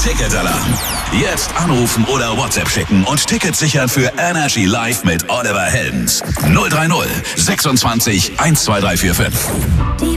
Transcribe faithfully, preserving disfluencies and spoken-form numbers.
Ticket-Alarm. Jetzt anrufen oder WhatsApp schicken und Tickets sichern für Energy Live mit Oliver Heldens. null drei null sechsundzwanzig eins zwei drei vier fünf.